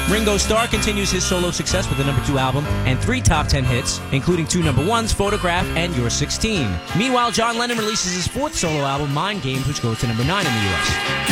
Ringo Starr continues his solo success with the number 2 album and 3 top 10 hits, including 2 number 1s, Photograph and You're 16. Meanwhile, John Lennon releases his 4th solo album, Mind Games, which goes to number 9 in the U.S.